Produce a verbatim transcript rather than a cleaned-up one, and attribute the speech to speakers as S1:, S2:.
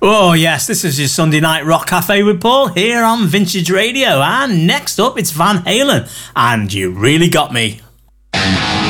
S1: Oh yes, this is your Sunday Night Rock Cafe with Paul here on Vintage Radio, and next up it's Van Halen and You Really Got Me.